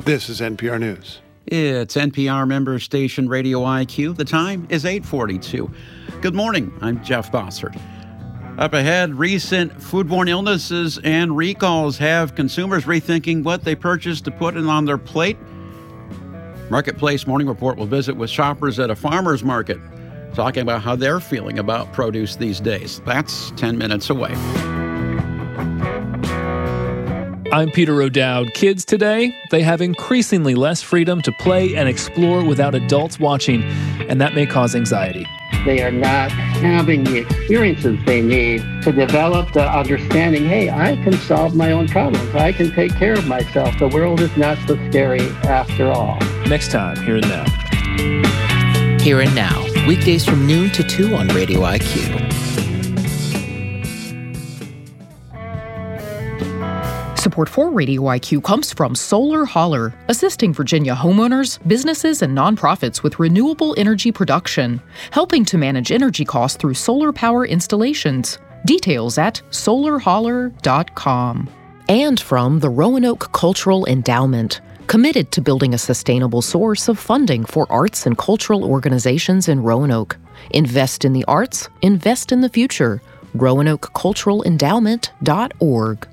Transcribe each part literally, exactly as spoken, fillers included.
This is N P R News. It's N P R member station Radio I Q. The time is eight forty-two. Good morning. I'm Jeff Bossert. Up ahead, recent foodborne illnesses and recalls have consumers rethinking what they purchase to put on their plate. Marketplace Morning Report will visit with shoppers at a farmer's market, talking about how they're feeling about produce these days. That's ten minutes away. I'm Peter O'Dowd. Kids today, they have increasingly less freedom to play and explore without adults watching, and that may cause anxiety. They are not having the experiences they need to develop the understanding, hey, I can solve my own problems. I can take care of myself. The world is not so scary after all. Next time, Here and Now. Here and Now, weekdays from noon to two on Radio I Q. Support for Radio I Q comes from Solar Holler, assisting Virginia homeowners, businesses, and nonprofits with renewable energy production, helping to manage energy costs through solar power installations. Details at solar holler dot com. And from the Roanoke Cultural Endowment, committed to building a sustainable source of funding for arts and cultural organizations in Roanoke. Invest in the arts, invest in the future. roanoke cultural endowment dot org.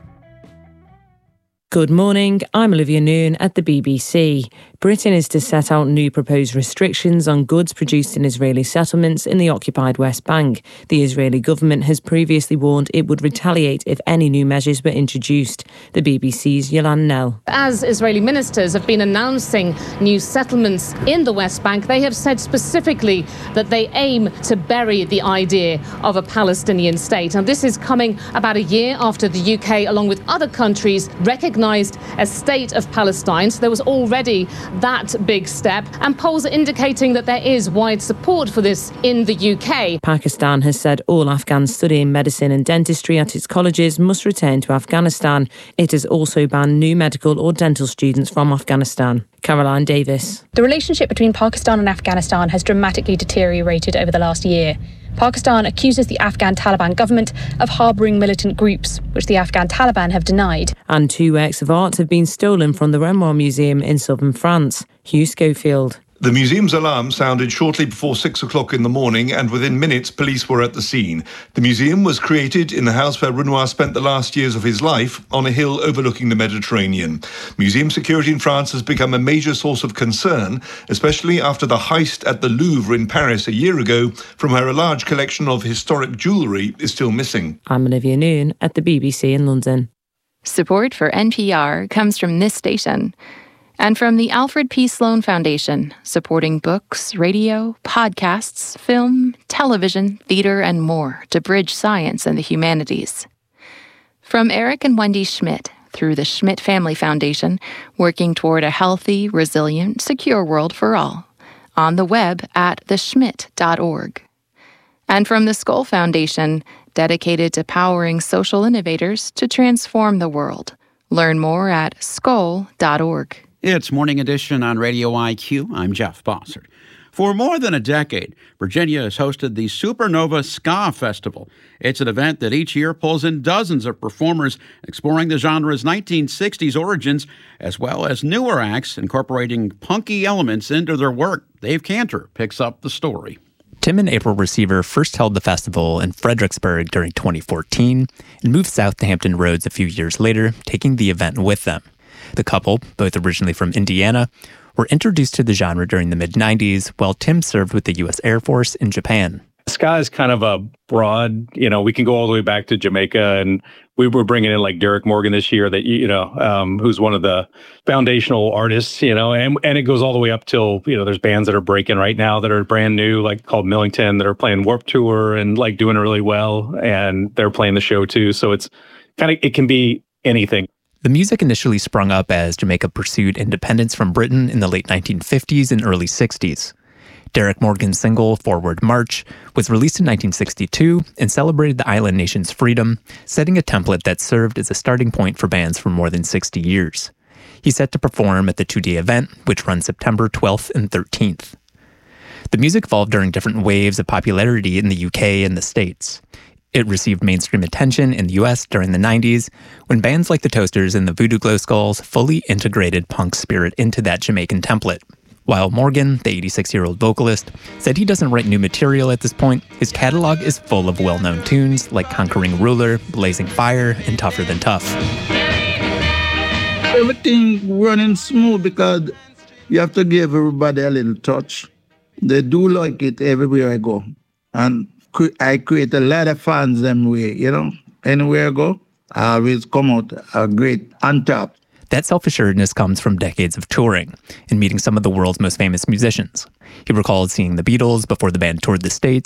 Good morning, I'm Olivia Noon at the B B C. Britain is to set out new proposed restrictions on goods produced in Israeli settlements in the occupied West Bank. The Israeli government has previously warned it would retaliate if any new measures were introduced. The B B C's Yolande Nell. As Israeli ministers have been announcing new settlements in the West Bank, they have said specifically that they aim to bury the idea of a Palestinian state. And this is coming about a year after the U K, along with other countries, recognised a state of Palestine. So there was already that big step, and polls are indicating that there is wide support for this in the U K. Pakistan has said all Afghans studying medicine and dentistry at its colleges must return to Afghanistan. It has also banned new medical or dental students from Afghanistan. Caroline Davis. The relationship between Pakistan and Afghanistan has dramatically deteriorated over the last year. Pakistan accuses the Afghan Taliban government of harbouring militant groups, which the Afghan Taliban have denied. And two works of art have been stolen from the Renoir Museum in southern France. Hugh Schofield. The museum's alarm sounded shortly before six o'clock in the morning, and within minutes police were at the scene. The museum was created in the house where Renoir spent the last years of his life, on a hill overlooking the Mediterranean. Museum security in France has become a major source of concern, especially after the heist at the Louvre in Paris a year ago, from where a large collection of historic jewellery is still missing. I'm Olivia Noon at the B B C in London. Support for N P R comes from this station. And from the Alfred P. Sloan Foundation, supporting books, radio, podcasts, film, television, theater, and more to bridge science and the humanities. From Eric and Wendy Schmidt, through the Schmidt Family Foundation, working toward a healthy, resilient, secure world for all. On the web at the schmidt dot org. And from the Skoll Foundation, dedicated to powering social innovators to transform the world. Learn more at skoll dot org. It's Morning Edition on Radio I Q. I'm Jeff Bossert. For more than a decade, Virginia has hosted the Supernova Ska Festival. It's an event that each year pulls in dozens of performers exploring the genre's nineteen sixties origins, as well as newer acts incorporating punky elements into their work. Dave Cantor picks up the story. Tim and April Receiver first held the festival in Fredericksburg during twenty fourteen and moved south to Hampton Roads a few years later, taking the event with them. The couple, both originally from Indiana, were introduced to the genre during the mid nineties while Tim served with the U S Air Force in Japan. Ska is kind of a broad, you know, we can go all the way back to Jamaica, and we were bringing in like Derek Morgan this year that, you know, um, who's one of the foundational artists, you know, and, and it goes all the way up till, you know, there's bands that are breaking right now that are brand new, like called Millington, that are playing Warped Tour and like doing really well. And they're playing the show too. So it's kind of, it can be anything. The music initially sprung up as Jamaica pursued independence from Britain in the late nineteen fifties and early sixties. Derek Morgan's single, Forward March, was released in nineteen sixty-two and celebrated the island nation's freedom, setting a template that served as a starting point for bands for more than sixty years. He's set to perform at the two-day event, which runs September twelfth and thirteenth. The music evolved during different waves of popularity in the U K and the States. It received mainstream attention in the U S during the nineties, when bands like the Toasters and the Voodoo Glow Skulls fully integrated punk spirit into that Jamaican template. While Morgan, the eighty-six-year-old vocalist, said he doesn't write new material at this point, his catalog is full of well-known tunes like Conquering Ruler, Blazing Fire, and Tougher Than Tough. Everything running smooth because you have to give everybody a little touch. They do like it everywhere I go. And I create a lot of fans them way, you know. Anywhere I go, I always come out a great on top. That self-assuredness comes from decades of touring and meeting some of the world's most famous musicians. He recalled seeing the Beatles before the band toured the States